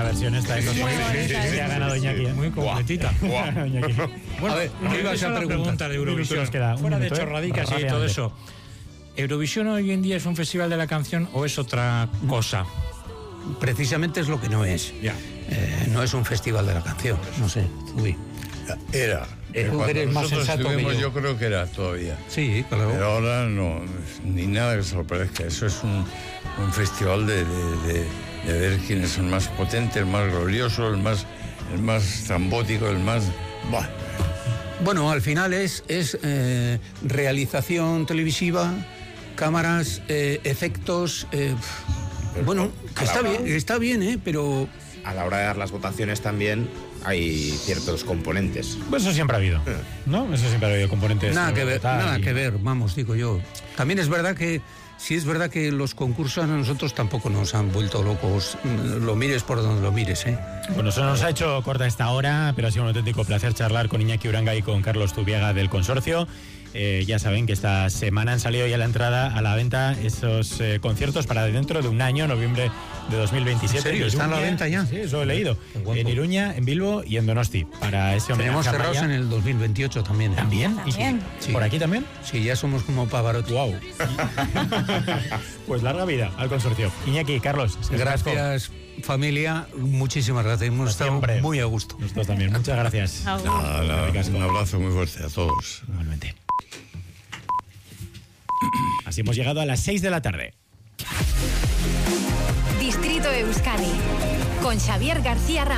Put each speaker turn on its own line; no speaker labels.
versión esta de
Muy bonita,
que ha ganado Iñaki.
Muy completita.
Iñaki.
Bueno,
A ver,
me ibas a preguntar de Eurovisión.
Nos queda un
Fuera de
minuto,
chorradicas y
rápidamente.
todo eso. ¿Eurovisión hoy en día es un festival de la canción o es otra cosa?
Precisamente es lo que no es.
Ya.
No es un festival de la canción. No sé, Uy.
Era.
Tú
Cuando
eres más
nosotros
sensato que
estuvimos,
yo.
yo creo que era todavía.
Sí, claro.
Pero ahora no, ni nada que sorprezca. Eso es un festival de ver quiénes son más potentes, el más glorioso, el más trambótico, el más... Bah.
Bueno, al final es realización televisiva, cámaras, efectos. Bueno, que está bien, pero
A la hora de dar las votaciones también hay ciertos componentes.
Pues eso siempre ha habido, ¿no? Eso siempre ha habido componentes.
nada que ver,
tal, y-
vamos, digo yo. También es verdad que sí es verdad que los concursos a nosotros tampoco nos han vuelto locos. Lo mires por donde lo mires, ¿eh?
Bueno, eso nos ha hecho corta esta hora, pero ha sido un auténtico placer charlar con Iñaki Uranga y con Carlos Zubiaga del consorcio. Ya saben que esta semana han salido ya a la entrada, a la venta, esos conciertos para dentro de un año, noviembre de 2027.
¿En serio? ¿Están a la venta ya?
Sí, eso he leído.
Qué guapo.
En Iruña, en Bilbo y en Donosti. Para ese homenaje
Tenemos
a
cerrados
Amaya.
en el 2028 también. ¿eh?
¿También?
También.
Sí.
¿Por aquí también?
Sí, ya somos como Pavarotti.
Wow. Pues larga vida al consorcio. Iñaki, Carlos.
Gracias, familia. Muchísimas gracias. Hemos estado
Siempre.
muy a gusto.
Nosotros también. Muchas gracias.
Un abrazo muy fuerte a todos.
Igualmente. Así hemos llegado a las 6 de la tarde.
Distrito Euskadi con Xavier García Ramos.